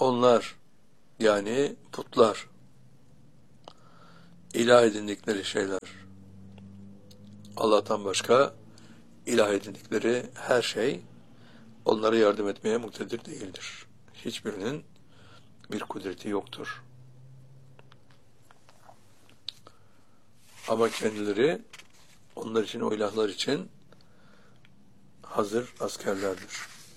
onlar yani putlar, ilah edindikleri şeyler, Allah'tan başka ilah edindikleri her şey onlara yardım etmeye muktedir değildir. Hiçbirinin bir kudreti yoktur. Ama kendileri onlar için, o ilahlar için hazır askerlerdir.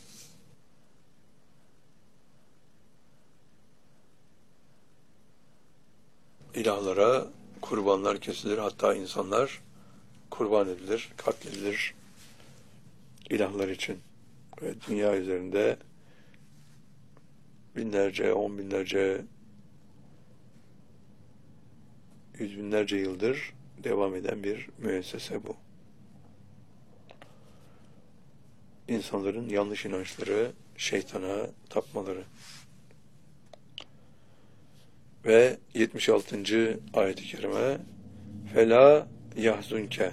İlahlara kurbanlar kesilir, hatta insanlar kurban edilir, katledilir ilahlar için. Ve dünya üzerinde binlerce, on binlerce, yüz binlerce yıldır devam eden bir müessese bu. İnsanların yanlış inançları, şeytana tapmaları. Ve 76. ayet-i kerime فَلَا يَحْزُنْكَ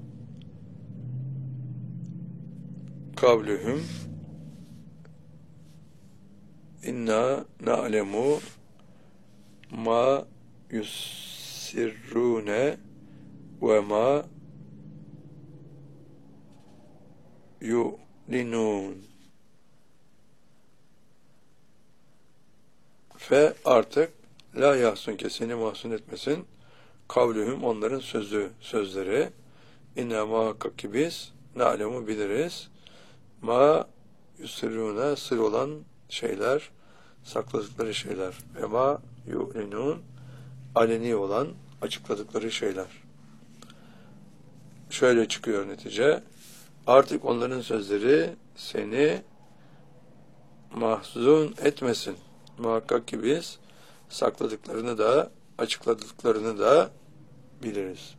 kavluhum inna na'lemu ma yusirrune ve ma yu'linun. Fe artık la yahsunke seni mahzun etmesin kavluhum onların sözleri inna muhakkak ki biz na'lemu biliriz ma yusirrune sır olan şeyler, sakladıkları şeyler ve ma yu'linun aleni olan açıkladıkları şeyler. Şöyle çıkıyor netice, artık onların sözleri seni mahzun etmesin. Muhakkak ki biz sakladıklarını da açıkladıklarını da biliriz.